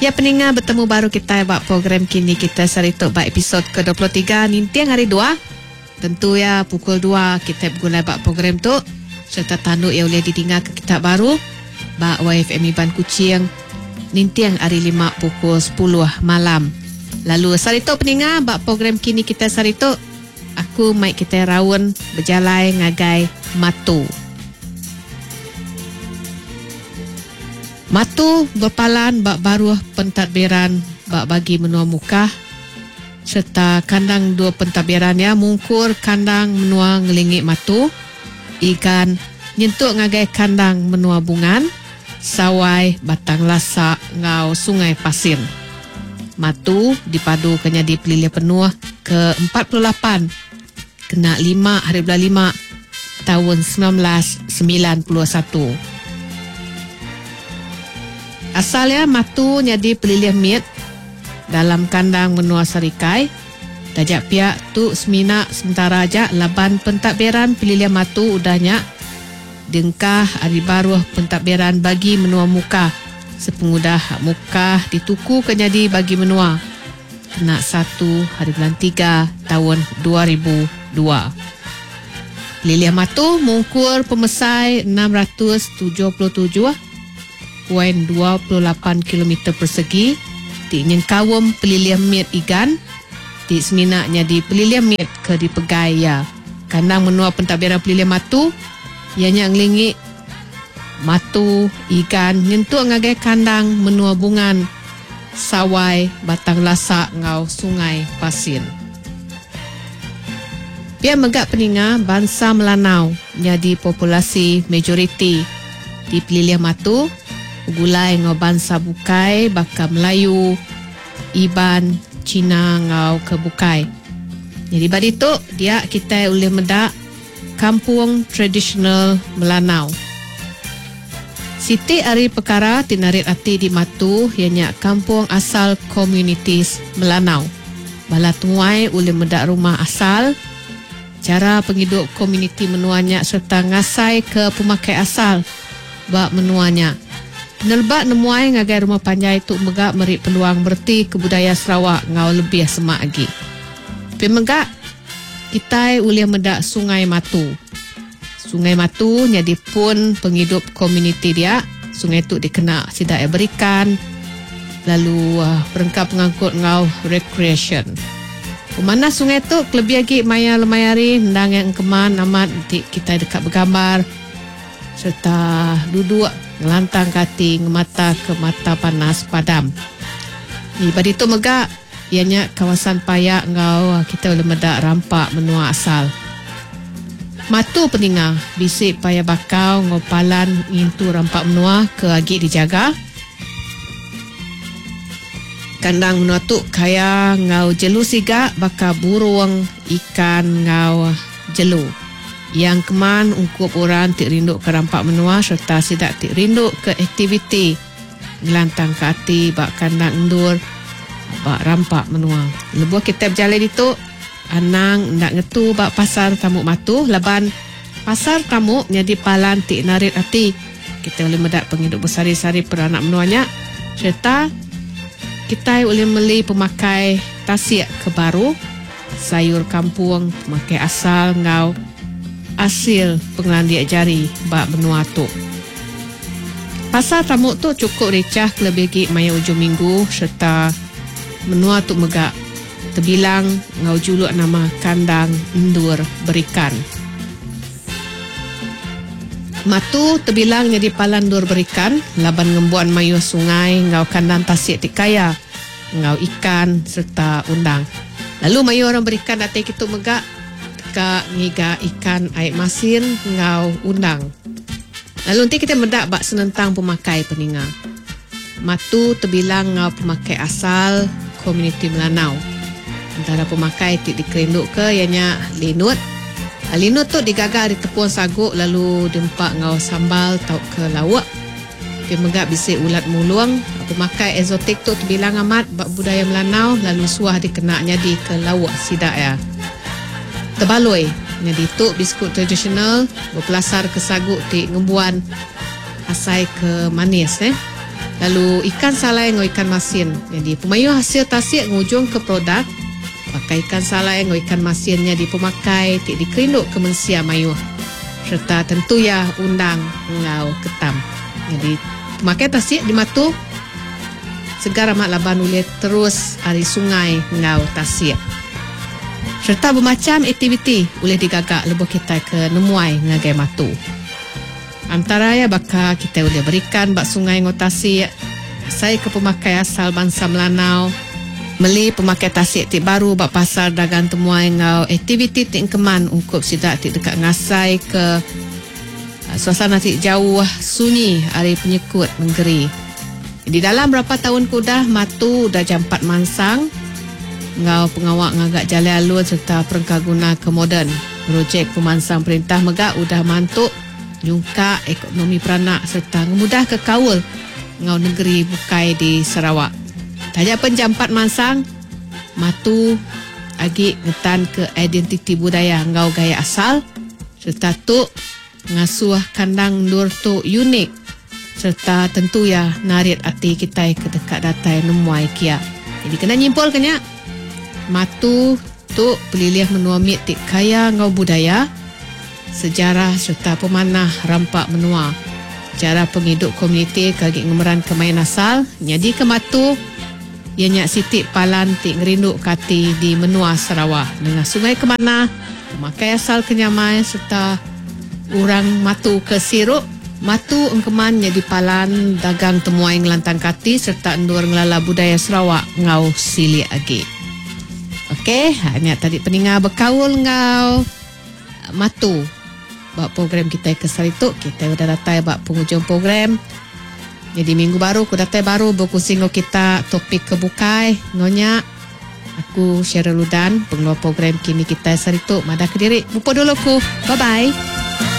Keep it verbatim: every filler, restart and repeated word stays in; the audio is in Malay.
Ya peningat bertemu baru kita buat program kini kita sarituk buat episod ke dua puluh tiga nintiang hari dua. Tentu ya pukul dua kita berguna buat program tu serta tanduk yang boleh didengar ke kita baru buat Y F M Iban Kuching nintiang hari lima pukul sepuluh malam. Lalu sarituk peningat buat program kini kita sarituk aku mai kita rawon berjalan ngagai Matu. Matu berpalan bak baru pentadbiran bak bagi menua muka serta kandang dua pentadbirannya mungkur kandang menua ngelingik matu ikan nyentuk ngagai kandang menua bungan sawai batang lasak ngau sungai pasir. Matu dipadu kenya di pelilih penuh ke empat puluh lapan kena lima hari bulan lima tahun sembilan belas sembilan puluh satu. Asalnya Matu jadi pelilih mit dalam kandang menua sarikai. Tajak pihak tu semina sementara aja laban pentadbiran pelilih Matu udahnya dengkah hari baru pentadbiran bagi menua muka. Sepengudah muka dituku ke jadi bagi menua. Kena satu hari bulan tiga tahun dua ribu dua. Pelilih Matu mungkur pemesai enam ratus tujuh puluh tujuh poin dua puluh lapan kilometer persegi di nyengkawum pelilih mit igan di seminaknya di pelilih mit ke di pegaya kandang menua pentadbiran pelilih Matu ianya ngelingik matu ikan nyentuk ngagai kandang menua bungan sawai batang lasak ngau sungai pasir. Pia megak peninga bangsa Melanau jadi populasi majoriti di pelilih Matu gulai ngau bangsa Bukai, Baka Melayu, Iban, Cina ngau ke Bukai. Jadi badi tu dia kita boleh medak kampung tradisional Melanau. Siti hari perkara tinarit ati di Matu ianya kampung asal komunitis Melanau. Bala tuai boleh medak rumah asal, cara penghidup komuniti menuanya serta ngasai ke pemakai asal bak menuanya. Penerbak nemuai ngagai rumah panjai tu megak merik peluang berti kebudaya Sarawak ngau lebih semak lagi. Pemegak kita boleh medak Sungai Matu. Sungai Matu jadi pun penghidup komuniti dia. Sungai tu dikena sidak yang berikan. Lalu uh, perengkap pengangkut ngau recreation. Pemana sungai tu kelebih lagi maya lemayari ndang yang keman amat kita dekat bergambar serta duduk ngelantang kati ngemata ke mata panas padam. Ni badi tu megak ianya kawasan payak ngau kita boleh medak rampak menua asal. Matu peninga bisik paya bakau ngau palan ngintu rampak menua ke agi dijaga. Kandang menua tu kaya ngau jelu siga baka burung ikan ngau jelu. Yang keman ungkup orang tik rinduk ke rampak menua serta sidak tik rinduk ke aktiviti ngelantang ke hati bak kandang endur bak rampak menua. Lebuh kita berjalan itu anang nak ngetu bak pasar Tamuk Matu laban pasar Tamuk jadi palan tik narit hati kita boleh medak penghidup bersari-sari peranak menuanya serta kita boleh beli pemakai tasik ke baru sayur kampung pemakai asal ngau hasil pengelandiak jari bak benua tu. Pasar Tamuk tu cukup recah lebih lagi maya ujung minggu serta menua tu megak terbilang ngau juluk nama kandang endur berikan. Matu terbilang jadi palan endur berikan laban ngembuan mayu sungai ngau kandang tasik tikaya ngau ikan serta undang. Lalu mayu orang berikan datang kita megak ka ngiga ikan air masin ngau undang. Lalu nanti kita medak bak senentang pemakai peninga. Matu terbilang ngau pemakai asal komuniti Melanau. Antara pemakai tik dikerinduk ke ianya linut. Linut tu digagah di tepung saguk lalu dempak ngau sambal tau ke lawak. Pemegak bisik ulat mulung. Pemakai eksotik tu terbilang amat bak budaya Melanau lalu suah dikenaknya di ke lawak sidak ya. Terbaloi jadi tu biskut tradisional berpelasar ke saguk ti ngembuan asai ke manis eh. Lalu ikan salai dengan ikan masin. Jadi pemayuh hasil tasik ngujung ke produk. Pakai ikan salai dengan ikan masinnya di pemakai tik dikerinduk ke mensia mayuh. Serta tentu ya undang ngau ketam. Jadi pemakai tasik di matu segar amat laban boleh terus ari sungai ngau tasik. Serta bermacam aktiviti boleh digagak lebuh kita ke nemuai ngagai matu. Antara ya bakal kita boleh berikan bak sungai ngau tasik. Saya ke pemakai asal bangsa Melanau. Meli pemakai tasik tik baru bak pasar dagang temuai ngau aktiviti tik keman ungkup sidak tik dekat ngasai ke uh, suasana tik jauh sunyi hari penyekut menggeri. Di dalam berapa tahun kudah matu dah jam empat mansang ngau pengawak ngagak jalan alun serta perengkah guna ke moden. Projek pemansang perintah megak udah mantuk nyungka ekonomi peranak serta ngemudah ke kaul ngau negeri bukai di Sarawak. Tajak pen jam empat mansang matu agi ngetan ke identiti budaya ngau gaya asal serta tu ngasuh kandang dur tu unik serta tentu ya narit hati kita ke dekat datai nemuai kia. Jadi kena nyimpul kenya matu tu pelilih menua mit tik kaya ngau budaya sejarah serta pemanah rampak menua cara penghidup komuniti kagi ngemeran kemain asal nyadi ke matu ianya sitik palan tik ngerinduk kati di menua Sarawak dengan sungai kemana pemakai asal kenyamai serta orang matu ke siruk matu engkeman jadi palan dagang temuai ngelantang kati serta endur ngelala budaya Sarawak ngau sili agi. Okey, hanya tadi peninga berkaul ngau matu bak program kita ke Sarituk. Kita sudah datai bak penghujung program. Jadi minggu baru ku datai baru berkusing ngau kita topik kebukai ngonya. Aku Cheryl Ludan, pengeluar program kini kita Sarituk Madah Kediri. Bupa dulu ku. Bye bye.